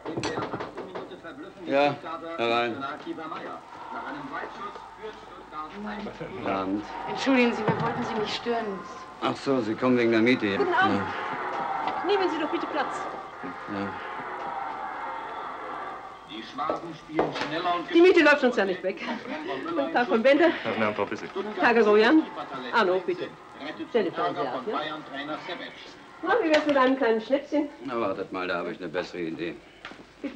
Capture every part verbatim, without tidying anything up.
Ja, herein. Guten Abend. Entschuldigen Sie, wir wollten Sie nicht stören. Ach so, Sie kommen wegen der Miete hier. Guten Abend. Ja. Nehmen Sie doch bitte Platz. Ja. Die Schwaben spielen schneller und Die Miete läuft uns ja nicht weg. Guten Tag von Bende. Guten Abend, Frau Bissig. Tage Rojan. Arno, bitte. Stell die Fernseher ab, ja? Na, wie wär's mit einem kleinen Schnäpschen? Na, wartet mal, da habe ich eine bessere Idee. Bitte.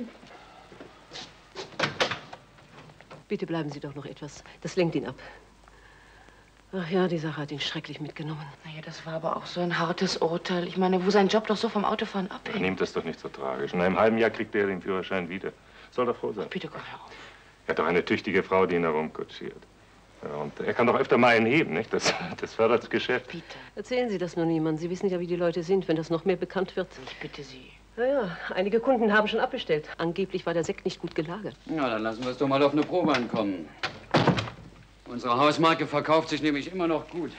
Bitte bleiben Sie doch noch etwas. Das lenkt ihn ab. Ach ja, die Sache hat ihn schrecklich mitgenommen. Naja, das war aber auch so ein hartes Urteil. Ich meine, wo sein Job doch so vom Autofahren abhängt. Nehmt das doch nicht so tragisch. In einem halben Jahr kriegt er den Führerschein wieder. Soll doch froh sein. Ach, bitte komm herauf. Er hat doch eine tüchtige Frau, die ihn herumkutschiert. Ja, und er kann doch öfter mal einen heben, nicht? Das, das fördert das Geschäft. Peter. Erzählen Sie das nur niemandem. Sie wissen ja, wie die Leute sind, wenn das noch mehr bekannt wird. Ich bitte Sie. Naja, einige Kunden haben schon abbestellt. Angeblich war der Sekt nicht gut gelagert. Na, dann lassen wir es doch mal auf eine Probe ankommen. Unsere Hausmarke verkauft sich nämlich immer noch gut.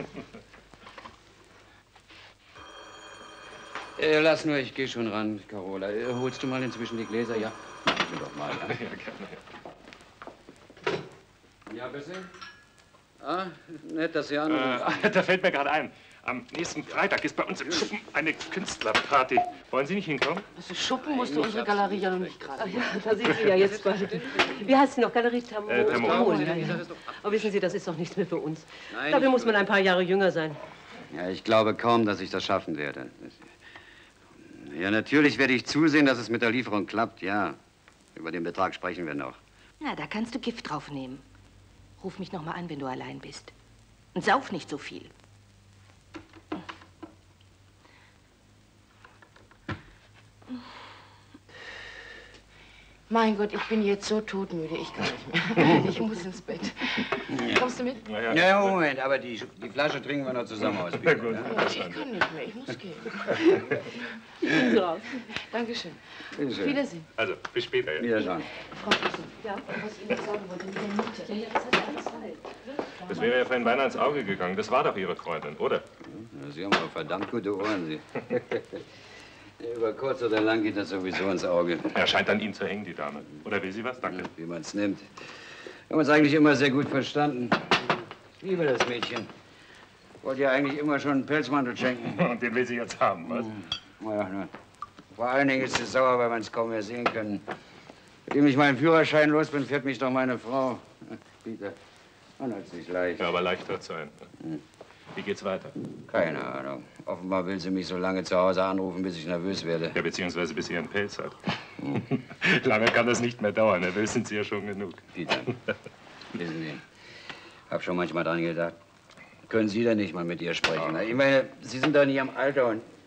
äh, lass nur, ich gehe schon ran, Carola. Äh, holst du mal inzwischen die Gläser? Ja, machen Sie doch mal. Ja, Ja, gerne. ja bitte? Ah, nett, dass Sie anrufen. Äh, da fällt mir gerade ein. Am nächsten Freitag ist bei uns im Schuppen eine Künstlerparty. Wollen Sie nicht hinkommen? Also Schuppen musste unsere Galerie ja noch nicht gerade. Ach ja, da sind Sie ja jetzt bald. Wie heißt sie noch? Galerie Thermol? Äh, Thermol. Thermol, ja, ja. Aber wissen Sie, das ist doch nichts mehr für uns. Nein, Dafür ich- muss man ein paar Jahre jünger sein. Ja, ich glaube kaum, dass ich das schaffen werde. Ja, natürlich werde ich zusehen, dass es mit der Lieferung klappt, ja. Über den Betrag sprechen wir noch. Na, da kannst du Gift drauf nehmen. Ruf mich noch mal an, wenn du allein bist. Und sauf nicht so viel. Mein Gott, ich bin jetzt so todmüde, ich kann nicht mehr. Ich muss ins Bett. Kommst du mit? Na ja. Ja, Moment, aber die, die Flasche trinken wir noch zusammen aus. Na gut. Ja, ich kann nicht mehr, ich muss gehen. Gehen Sie raus. Dankeschön. Bitte schön. Wiedersehen. Also, bis später. Ja. Wiederschauen. Frau Fischer, ja, was ich Ihnen sagen wollte mit der Miete. Ja, ja, das hat alles Zeit. Das wäre ja vorhin beinahe ins Auge gegangen. Das war doch Ihre Freundin, oder? Ja, Sie haben aber verdammt gute Ohren, Sie. Über kurz oder lang geht das sowieso ins Auge. Er scheint an Ihnen zu hängen, die Dame. Oder will sie was? Danke. Wie man es nimmt. Wir haben uns eigentlich immer sehr gut verstanden. Ich liebe das Mädchen. Wollte ja eigentlich immer schon einen Pelzmantel schenken. Und den will sie jetzt haben, was? Ja, na. Vor allen Dingen ist sie sauer, weil wir es kaum mehr sehen können. Seitdem ich meinen Führerschein los bin, fährt mich doch meine Frau. Peter, man hat's nicht leicht. Ja, aber leicht wird's sein. Wie geht's weiter? Keine Ahnung. Offenbar will sie mich so lange zu Hause anrufen, bis ich nervös werde. Ja, beziehungsweise bis sie einen Pelz hat. Lange kann das nicht mehr dauern. Nervös sind Sie ja schon genug. Peter, wissen Sie, hab schon manchmal dran gedacht. Können Sie denn nicht mal mit ihr sprechen? Ich meine, Sie sind doch in Ihrem Alter und